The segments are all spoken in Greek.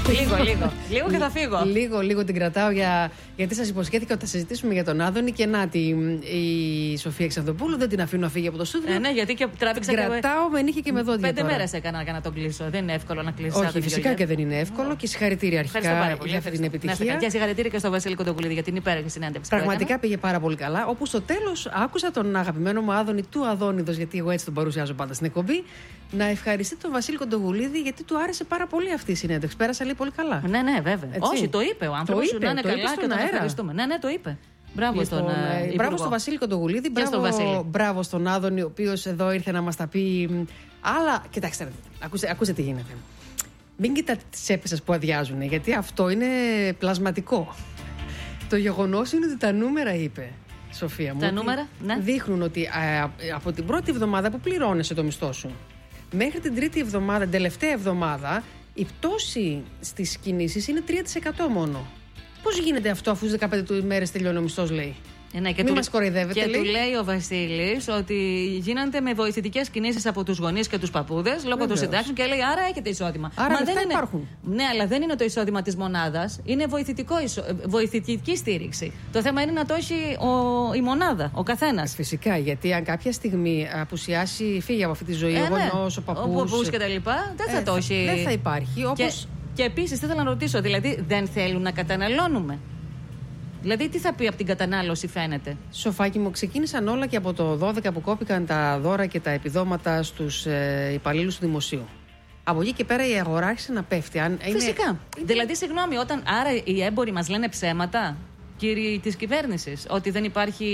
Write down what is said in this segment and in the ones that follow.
Λίγο και θα φύγω. Λίγο την κρατάω γιατί σας υποσχέθηκα ότι θα συζητήσουμε για τον Άδωνη και να η Σοφία Ξανθοπούλου δεν την αφήνω να φύγει από το στούντιο. Ναι, γιατί και τράβηξα. Κρατάω με νύχια και με δόντια. 5 μέρες έκανα για να τον κλείσω. Δεν είναι εύκολο να κλείσει. Όχι, φυσικά και δεν είναι εύκολο και συγχαρητήρια αρχικά για αυτή την επιτυχία. Και συγχαρητήρια και στο Βασίλη Κοντογουλίδη για την υπέροχη συνέντευξη. Πραγματικά πήγε πάρα πολύ καλά. Όπου στο τέλος άκουσα τον αγαπημένο μου Άδωνη του Αδόνιδος, γιατί εγώ έτσι τον παρουσιάζω πάντα στην εκπομπή, να ευχαριστεί τον Βασίλη Κοντογουλίδη γιατί του άρεσε πάρα πολύ αυτή η συνέντευξη. Πέρασα λέει πολύ καλά. Ναι, βέβαια. Έτσι. Όχι, το είπε ο άνθρωπος. Να είναι καλά και τον ευχαριστούμε. Ναι, το είπε. Μπράβο στον μπράβο στον Βασίλη Κοντογουλίδη, μπράβο στον Άδωνη, ο οποίος εδώ ήρθε να μας τα πει. Αλλά κοιτάξτε, ακούστε τι γίνεται. Μην κοιτάτε τις έπεσες που αδειάζουν, γιατί αυτό είναι πλασματικό. Το γεγονός είναι ότι τα νούμερα, είπε Σοφία μου, τα νούμερα, ναι, δείχνουν ότι από την πρώτη εβδομάδα που πληρώνεσαι το μισθό σου μέχρι την τρίτη εβδομάδα, την τελευταία εβδομάδα, η πτώση στις κινήσεις είναι 3% μόνο. Πώς γίνεται αυτό αφού στις 15 ημέρες τελειώνει ο μισθός, λέει. Ναι, μην μας κοροϊδεύετε. Και του λέει ο Βασίλης ότι γίνονται με βοηθητικές κινήσεις από τους γονείς και τους παππούδες λόγω των συντάξεων και λέει άρα έχετε εισόδημα. Άρα δεν είναι... υπάρχουν. Ναι, αλλά δεν είναι το εισόδημα της μονάδας, είναι βοηθητική στήριξη. Το θέμα είναι να το έχει η μονάδα, ο καθένας. Φυσικά, γιατί αν κάποια στιγμή απουσιάσει, φύγει από αυτή τη ζωή, ο γονιός, ο παππούς και τα λοιπά, δεν θα το έχει. Δεν θα υπάρχει. Όπως... Και επίσης θέλω να ρωτήσω, δηλαδή δεν θέλουν να καταναλώνουμε. Δηλαδή, τι θα πει από την κατανάλωση, φαίνεται. Σοφάκι μου, ξεκίνησαν όλα και από το 12 που κόπηκαν τα δώρα και τα επιδόματα στους υπαλλήλους του δημοσίου. Από εκεί και πέρα η αγορά άρχισε να πέφτει. Φυσικά. Δηλαδή, συγγνώμη, άρα οι έμποροι μας λένε ψέματα, κύριοι της κυβέρνησης, ότι δεν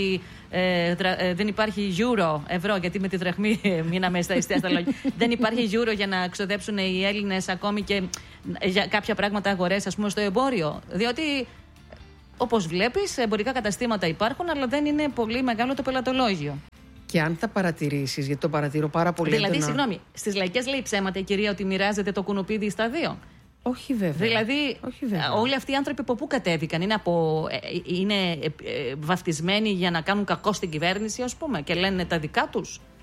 υπάρχει ευρώ, γιατί με τη δραχμή μείναμε στα ιστία στα λόγια. Δεν υπάρχει euro για να ξοδέψουν οι Έλληνες ακόμη και για κάποια πράγματα αγορές, ας πούμε, στο εμπόριο. Διότι. Όπως βλέπεις, εμπορικά καταστήματα υπάρχουν, αλλά δεν είναι πολύ μεγάλο το πελατολόγιο. Και αν θα παρατηρήσεις, γιατί το παρατηρώ πάρα πολύ. Δηλαδή, συγγνώμη, στις λαϊκές λέει ψέματα η κυρία ότι μοιράζεται το κουνουπίδι στα δύο. Όχι βέβαια. Δηλαδή, όλοι αυτοί οι άνθρωποι από πού κατέβηκαν, είναι βαφτισμένοι για να κάνουν κακό στην κυβέρνηση, ας πούμε, και λένε τα δικά τους.